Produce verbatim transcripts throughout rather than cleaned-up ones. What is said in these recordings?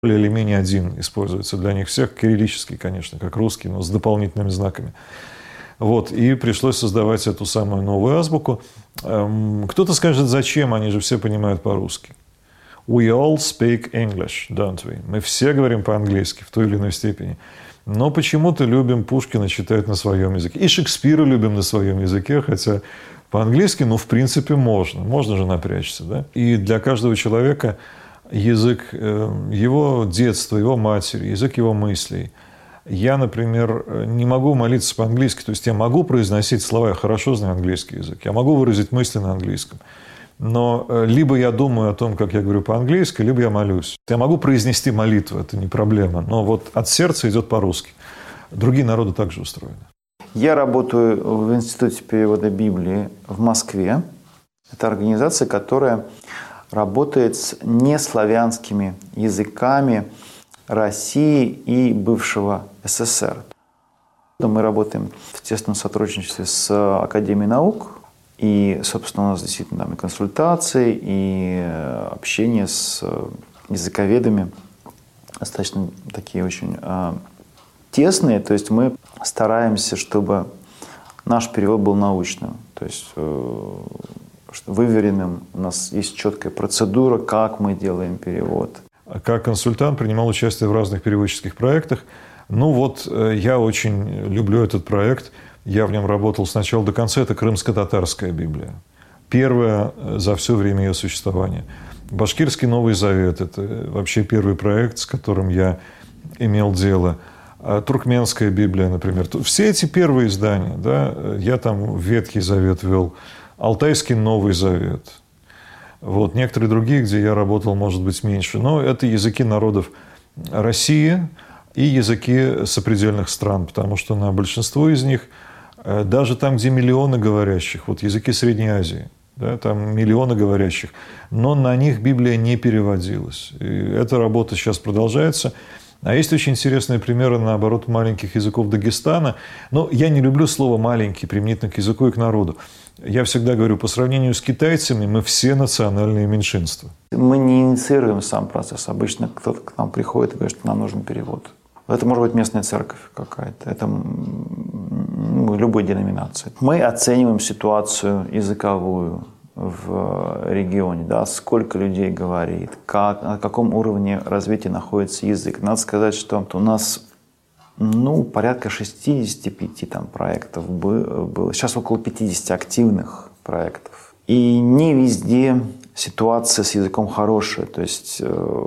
более или менее один используется для них всех, кириллический, конечно, как русский, но с дополнительными знаками. Вот, и пришлось создавать эту самую новую азбуку. Кто-то скажет, зачем, они же все понимают по-русски. We all speak English, don't we? Мы все говорим по-английски в той или иной степени. Но почему-то любим Пушкина читать на своем языке. И Шекспира любим на своем языке, хотя по-английски, ну, в принципе, можно. Можно же напрячься, да? И для каждого человека язык его детства, его матери, язык его мыслей. Я, например, не могу молиться по-английски. То есть я могу произносить слова, я хорошо знаю английский язык. Я могу выразить мысли на английском. Но либо я думаю о том, как я говорю по-английски, либо я молюсь. Я могу произнести молитву, это не проблема. Но вот от сердца идет по-русски. Другие народы также устроены. Я работаю в Институте перевода Библии в Москве. Это организация, которая работает с неславянскими языками России и бывшего СССР. Мы работаем в тесном сотрудничестве с Академией наук. И, собственно, у нас действительно там и консультации, и общение с языковедами достаточно такие очень э, тесные. То есть мы стараемся, чтобы наш перевод был научным, то есть э, выверенным. У нас есть четкая процедура, как мы делаем перевод. Как консультант принимал участие в разных переводческих проектах. Ну вот, я очень люблю этот проект. Я в нем работал с начала до конца. Это Крымско-татарская Библия. Первая за все время ее существования. Башкирский Новый Завет. Это вообще первый проект, с которым я имел дело. Туркменская Библия, например. Все эти первые издания. Да, я там Ветхий Завет вел. Алтайский Новый Завет. Вот. Некоторые другие, где я работал, может быть, меньше. Но это языки народов России и языки сопредельных стран. Потому что на большинство из них, даже там, где миллионы говорящих, вот языки Средней Азии, да, там миллионы говорящих, но на них Библия не переводилась. И эта работа сейчас продолжается. А есть очень интересные примеры, наоборот, маленьких языков Дагестана. Но я не люблю слово «маленький» применительно к языку и к народу. Я всегда говорю, по сравнению с китайцами, мы все национальные меньшинства. Мы не инициируем сам процесс. Обычно кто-то к нам приходит и говорит, что нам нужен перевод. Это может быть местная церковь какая-то. Это ну, любой деноминации. Мы оцениваем ситуацию языковую в регионе, да, сколько людей говорит, как, на каком уровне развития находится язык. Надо сказать, что у нас ну, порядка шестьдесят пять там, проектов было. Сейчас около пятьдесят активных проектов. И не везде ситуация с языком хорошая. То есть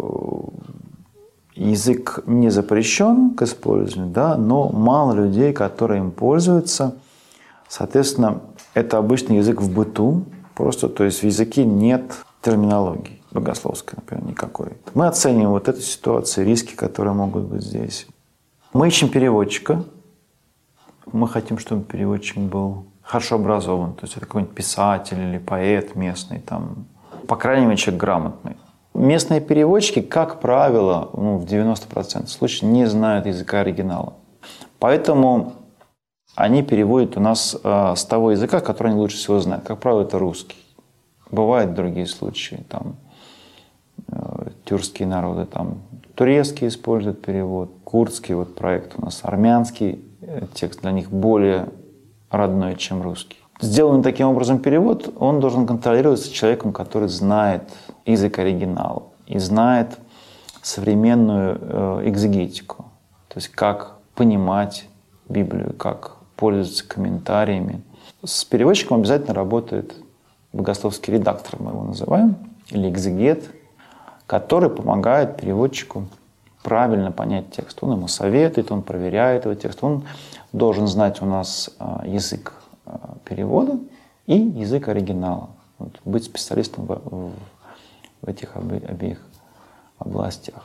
язык не запрещен к использованию, да, но мало людей, которые им пользуются. Соответственно, это обычный язык в быту. Просто, то есть в языке нет терминологии богословской, например, никакой. Мы оцениваем вот эту ситуацию, риски, которые могут быть здесь. Мы ищем переводчика. Мы хотим, чтобы переводчик был хорошо образован. То есть это какой-нибудь писатель или поэт местный. Там, по крайней мере, человек грамотный. Местные переводчики, как правило, ну, в девяноста процентах случаев не знают языка оригинала. Поэтому они переводят у нас э, с того языка, который они лучше всего знают. Как правило, это русский. Бывают другие случаи. Там, э, тюркские народы, там, турецкий используют перевод, курдский вот проект у нас, армянский э, текст для них более родной, чем русский. Сделанный таким образом перевод, он должен контролироваться человеком, который знает язык оригинала и знает современную э, экзегетику. То есть как понимать Библию, как пользоваться комментариями. С переводчиком обязательно работает богословский редактор, мы его называем, или экзегет, который помогает переводчику правильно понять текст. Он ему советует, он проверяет его текст. Он должен знать у нас язык перевода и язык оригинала. Вот, быть специалистом в, в, в этих обе, обеих областях.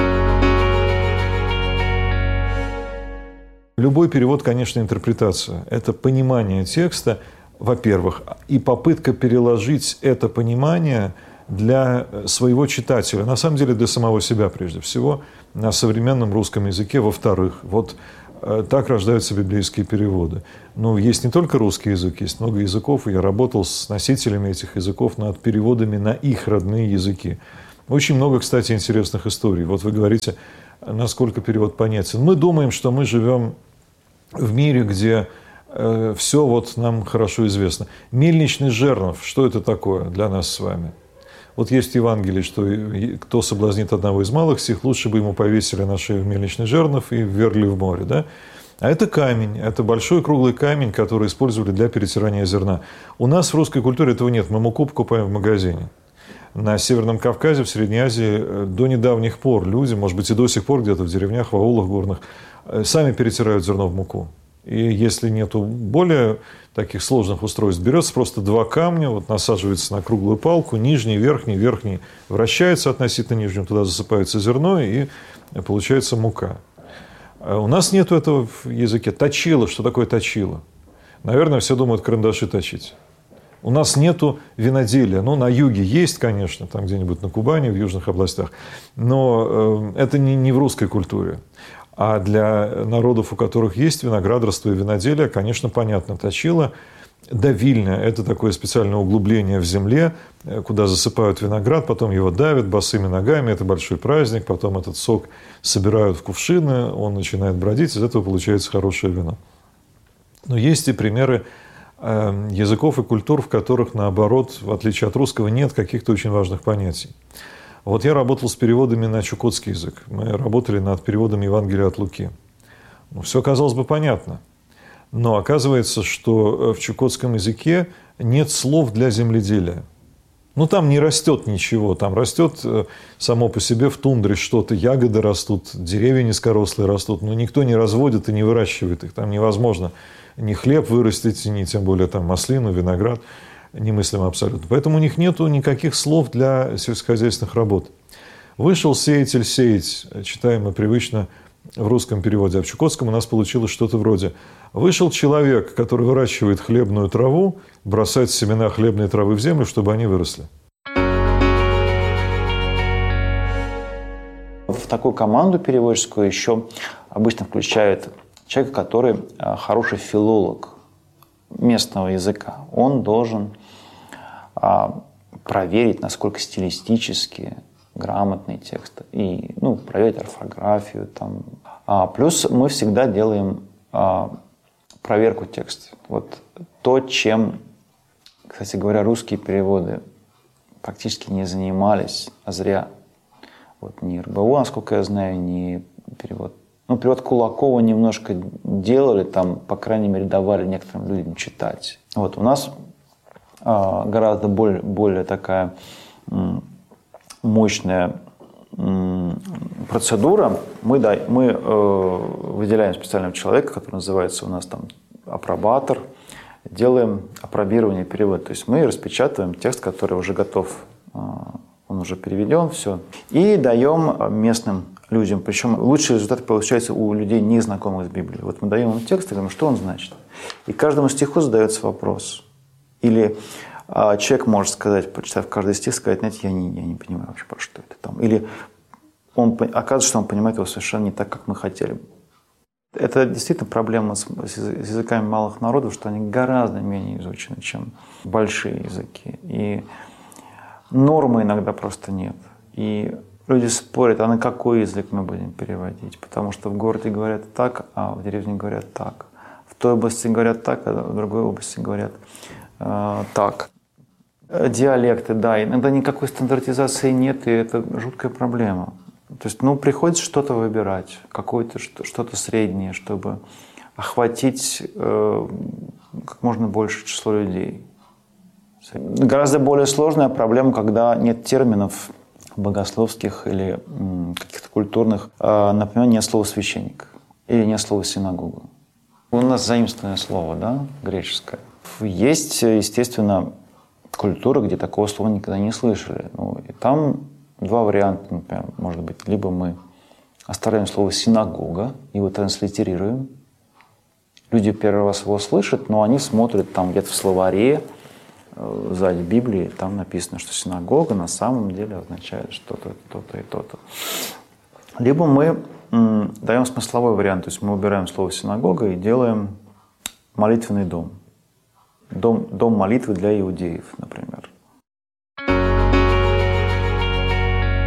Любой перевод, конечно, интерпретация. Это понимание текста, во-первых, и попытка переложить это понимание для своего читателя, на самом деле для самого себя прежде всего, на современном русском языке, во-вторых. Вот так рождаются библейские переводы. Но есть не только русский язык, есть много языков, и я работал с носителями этих языков над переводами на их родные языки. Очень много, кстати, интересных историй. Вот вы говорите, насколько перевод понятен. Мы думаем, что мы живем в мире, где э, все вот нам хорошо известно. Мельничный жернов, что это такое для нас с вами? Вот есть в Евангелии, что кто соблазнит одного из малых сих, лучше бы ему повесили на шею мельничный жернов и ввергли в море. Да? А это камень, это большой круглый камень, который использовали для перетирания зерна. У нас в русской культуре этого нет, мы муку покупаем в магазине. На Северном Кавказе, в Средней Азии до недавних пор люди, может быть, и до сих пор где-то в деревнях, в аулах горных, сами перетирают зерно в муку. И если нету более таких сложных устройств, берется просто два камня, вот насаживается на круглую палку, нижний, верхний, верхний вращается относительно нижнего, туда засыпается зерно, и получается мука. У нас нету этого в языке. Точило. Что такое точило? Наверное, все думают карандаши точить. У нас нету виноделия. Ну, на юге есть, конечно, там где-нибудь на Кубани, в южных областях. Но э, это не, не в русской культуре. А для народов, у которых есть виноградарство и виноделие, конечно, понятно, точило. Давильня – это такое специальное углубление в земле, куда засыпают виноград, потом его давят босыми ногами, это большой праздник, потом этот сок собирают в кувшины, он начинает бродить, из этого получается хорошее вино. Но есть и примеры языков и культур, в которых, наоборот, в отличие от русского, нет каких-то очень важных понятий. Вот я работал с переводами на чукотский язык, мы работали над переводом Евангелия от Луки. Ну, все, казалось бы, понятно. Но оказывается, что в чукотском языке нет слов для земледелия. Ну, там не растет ничего. Там растет само по себе в тундре что-то. Ягоды растут, деревья низкорослые растут. Но никто не разводит и не выращивает их. Там невозможно ни хлеб вырастить, ни тем более там маслину, виноград. Немыслимо абсолютно. Поэтому у них нет никаких слов для сельскохозяйственных работ. Вышел сеятель сеять, читаем мы привычно в русском переводе, а в чукотском у нас получилось что-то вроде: вышел человек, который выращивает хлебную траву, бросает семена хлебной травы в землю, чтобы они выросли. В такую команду переводческую еще обычно включают человека, который хороший филолог местного языка. Он должен проверить, насколько стилистически грамотный текст, и ну, проверить орфографию. Там. А, плюс мы всегда делаем а, проверку текста. Вот то, чем, кстати говоря, русские переводы практически не занимались, а зря. Вот ни эр бэ о, насколько я знаю, ни перевод. Ну, перевод Кулакова немножко делали, там, по крайней мере, давали некоторым людям читать. Вот у нас а, гораздо более, более такая мощная процедура. Мы, да, мы э, выделяем специального человека, который называется у нас там апробатор, делаем апробирование перевода. То есть мы распечатываем текст, который уже готов, э, он уже переведен, все, и даем местным людям. Причем лучшие результаты получаются у людей, не знакомых с Библией. Вот мы даем им текст и говорим, что он значит. И каждому стиху задается вопрос. Или а человек может сказать, прочитав каждый стих, сказать, знаете, я не, я не понимаю вообще, про что это там. Или он, оказывается, что он понимает его совершенно не так, как мы хотели. Это действительно проблема с, с языками малых народов, что они гораздо менее изучены, чем большие языки. И нормы иногда просто нет. И люди спорят, а на какой язык мы будем переводить. Потому что в городе говорят так, а в деревне говорят так. В той области говорят так, а в другой области говорят э, так. Диалекты, да, иногда никакой стандартизации нет, и это жуткая проблема. То есть, ну, приходится что-то выбирать, какое-то что-то среднее, чтобы охватить э, как можно большее число людей. Гораздо более сложная проблема, когда нет терминов богословских или м, каких-то культурных, э, например, нет слова священник или нет слова синагога. У нас заимствованное слово, да, греческое. Есть, естественно, культуры, где такого слова никогда не слышали. Ну, и там два варианта, например, может быть. Либо мы оставляем слово «синагога» и его транслитерируем. Люди первый раз его слышат, но они смотрят там где-то в словаре, сзади Библии, там написано, что синагога на самом деле означает что-то, то-то и то-то. Либо мы м, даем смысловой вариант, то есть мы убираем слово «синагога» и делаем молитвенный дом. Дом, дом молитвы для иудеев, например.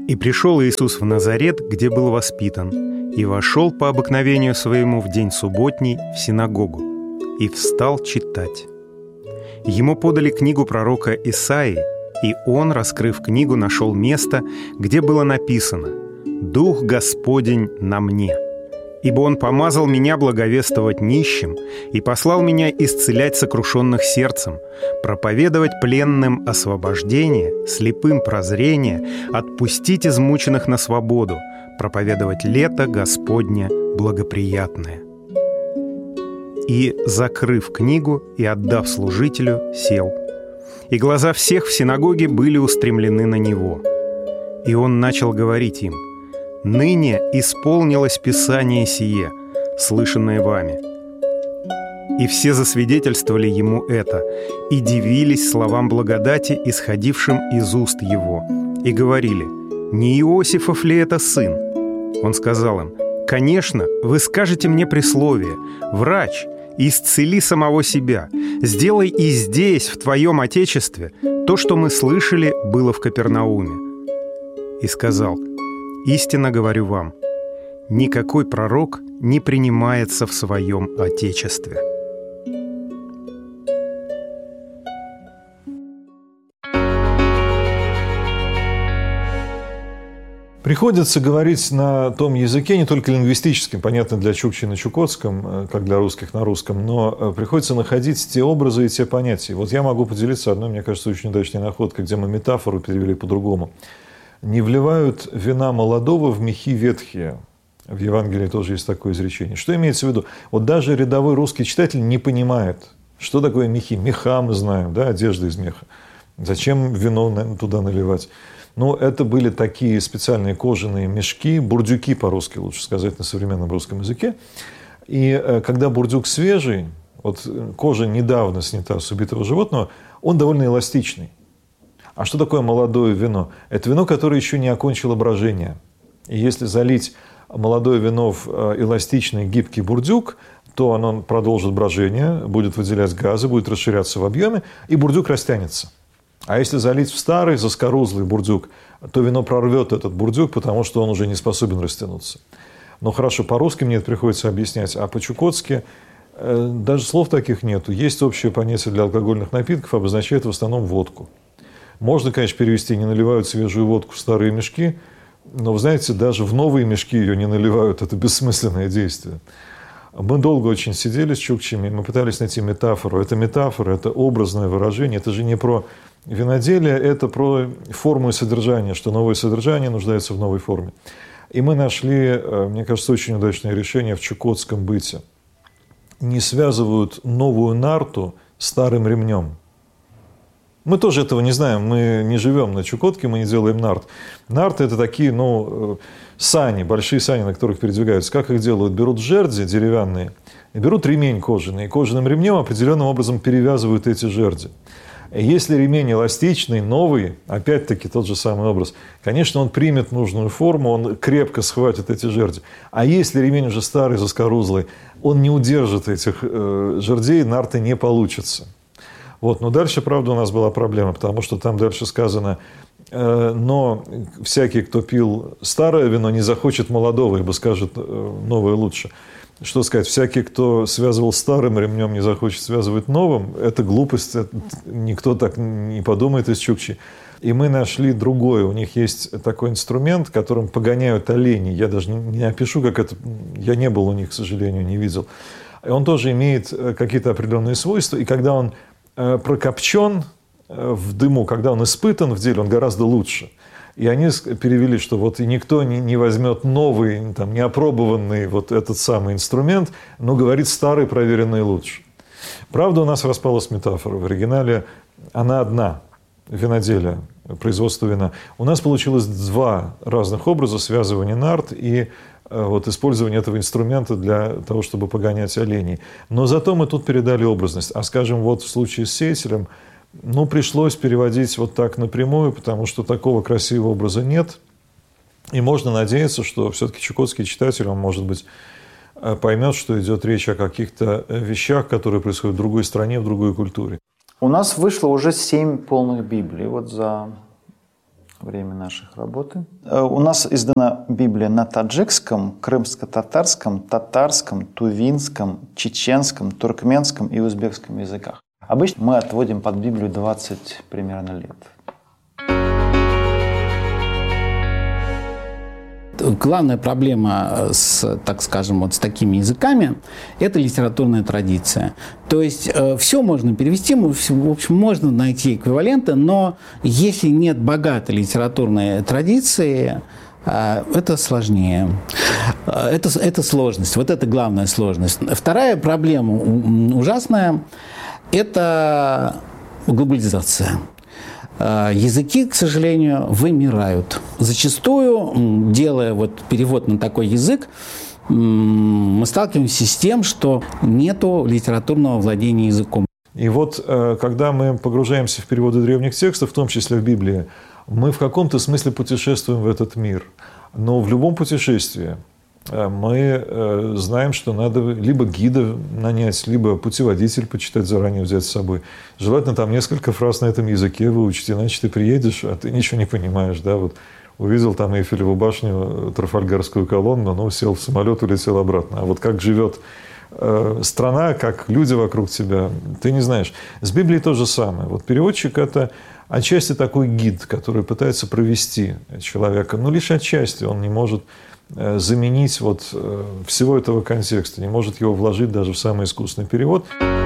И пришел Иисус в Назарет, где был воспитан, и вошел по обыкновению своему в день субботний в синагогу, и встал читать. Ему подали книгу пророка Исаии, и он, раскрыв книгу, нашел место, где было написано: «Дух Господень на мне, ибо Он помазал меня благовествовать нищим и послал меня исцелять сокрушенных сердцем, проповедовать пленным освобождение, слепым прозрение, отпустить измученных на свободу, проповедовать лето Господне благоприятное». И, закрыв книгу и отдав служителю, сел. И глаза всех в синагоге были устремлены на него. И он начал говорить им: «Ныне исполнилось Писание сие, слышанное вами». И все засвидетельствовали ему это, и дивились словам благодати, исходившим из уст его, и говорили: «Не Иосифов ли это сын?» Он сказал им: «Конечно, вы скажете мне присловие: врач, исцели самого себя, сделай и здесь, в твоем отечестве, то, что мы слышали, было в Капернауме». И сказал: «Истинно говорю вам, никакой пророк не принимается в своем отечестве». Приходится говорить на том языке, не только лингвистическом, понятно, для чукчи на чукотском, как для русских на русском, но приходится находить те образы и те понятия. Вот я могу поделиться одной, мне кажется, очень удачной находкой, где мы метафору перевели по-другому. «Не вливают вина молодого в мехи ветхие». В Евангелии тоже есть такое изречение. Что имеется в виду? Вот даже рядовой русский читатель не понимает, что такое мехи. Меха мы знаем, да, одежда из меха. Зачем вино туда наливать? Ну, это были такие специальные кожаные мешки, бурдюки по-русски, лучше сказать, на современном русском языке. И когда бурдюк свежий, вот кожа недавно снята с убитого животного, он довольно эластичный. А что такое молодое вино? Это вино, которое еще не окончило брожение. И если залить молодое вино в эластичный гибкий бурдюк, то оно продолжит брожение, будет выделять газы, будет расширяться в объеме, и бурдюк растянется. А если залить в старый заскорузлый бурдюк, то вино прорвет этот бурдюк, потому что он уже не способен растянуться. Но хорошо, по-русски мне это приходится объяснять, а по-чукотски э, даже слов таких нету. Есть общее понятие для алкогольных напитков, обозначает в основном водку. Можно, конечно, перевести: не наливают свежую водку в старые мешки, но, вы знаете, даже в новые мешки ее не наливают. Это бессмысленное действие. Мы долго очень сидели с чукчами, мы пытались найти метафору. Это метафора, это образное выражение, это же не про виноделие, это про форму и содержание, что новое содержание нуждается в новой форме. И мы нашли, мне кажется, очень удачное решение в чукотском быте. Не связывают новую нарту старым ремнем. Мы тоже этого не знаем, мы не живем на Чукотке, мы не делаем нарт. Нарты – это такие, ну, сани, большие сани, на которых передвигаются. Как их делают? Берут жерди деревянные, и берут ремень кожаный, и кожаным ремнем определенным образом перевязывают эти жерди. И если ремень эластичный, новый, опять-таки тот же самый образ, конечно, он примет нужную форму, он крепко схватит эти жерди. А если ремень уже старый, заскорузлый, он не удержит этих э, жердей, нарты не получится. Вот. Но дальше, правда, у нас была проблема, потому что там дальше сказано: э, но всякий, кто пил старое вино, не захочет молодого, ибо скажет: э, новое лучше. Что сказать, всякий, кто связывал старым ремнем, не захочет связывать новым, это глупость, это, никто так не подумает из чукчи. И мы нашли другое. У них есть такой инструмент, которым погоняют оленей. Я даже не, не опишу, как это. Я не был у них, к сожалению, не видел. И он тоже имеет какие-то определенные свойства. И когда он прокопчен в дыму, когда он испытан в деле, он гораздо лучше. И они перевели, что вот и никто не, не возьмет новый, там, неопробованный вот этот самый инструмент, но говорит: старый, проверенный лучше. Правда, у нас распалась метафора. В оригинале она одна, виноделие, производство вина. У нас получилось два разных образа связывания нарт и вот использование этого инструмента для того, чтобы погонять оленей. Но зато мы тут передали образность. А, скажем, вот в случае с сеятелем, ну, пришлось переводить вот так напрямую, потому что такого красивого образа нет. И можно надеяться, что все-таки чукотский читатель, он, может быть, поймет, что идет речь о каких-то вещах, которые происходят в другой стране, в другой культуре. У нас вышло уже семь полных Библий вот за время нашей работы. У нас издана Библия на таджикском, крымско-татарском, татарском, тувинском, чеченском, туркменском и узбекском языках. Обычно мы отводим под Библию двадцать примерно лет. Главная проблема с, так скажем, вот с такими языками – это литературная традиция. То есть э, все можно перевести, в общем, можно найти эквиваленты, но если нет богатой литературной традиции, э, это сложнее. Это, это сложность, вот это главная сложность. Вторая проблема ужасная – это глобализация. Языки, к сожалению, вымирают. Зачастую, делая вот перевод на такой язык, мы сталкиваемся с тем, что нету литературного владения языком. И вот, когда мы погружаемся в переводы древних текстов, в том числе в Библии, мы в каком-то смысле путешествуем в этот мир. Но в любом путешествии мы знаем, что надо либо гида нанять, либо путеводитель почитать заранее, взять с собой. Желательно там несколько фраз на этом языке выучить, иначе ты приедешь, а ты ничего не понимаешь. Да? Вот увидел там Эйфелеву башню, Трафальгарскую колонну, но сел в самолет, улетел обратно. А вот как живет э, страна, как люди вокруг тебя, ты не знаешь. С Библией то же самое. Вот переводчик – это отчасти такой гид, который пытается провести человека, но лишь отчасти он не может заменить вот всего этого контекста, не может его вложить даже в самый искусный перевод.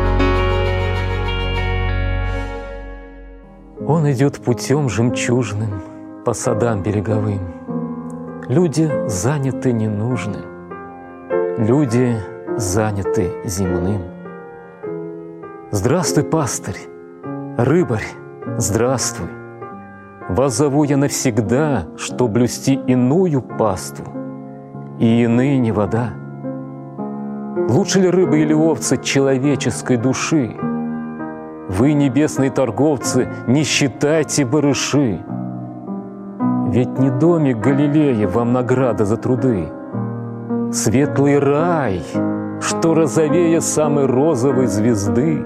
Он идет путем жемчужным по садам береговым. Люди заняты ненужны, люди заняты земным. Здравствуй, пастырь, рыбарь, здравствуй. Вас зову я навсегда, что блюсти иную паству, и иные не вода. Лучше ли рыбы или овцы человеческой души? Вы, небесные торговцы, не считайте барыши. Ведь не домик Галилея вам награда за труды. Светлый рай, что розовее самой розовой звезды.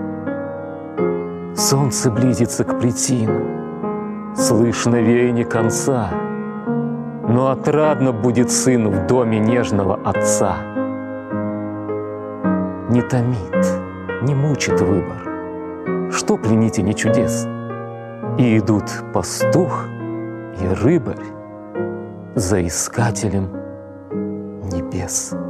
Солнце близится к плетину, слышно веяние конца, но отрадно будет сыну в доме нежного отца. Не томит, не мучит выбор, что пленительней чудес. И идут пастух и рыбарь за искателем небес.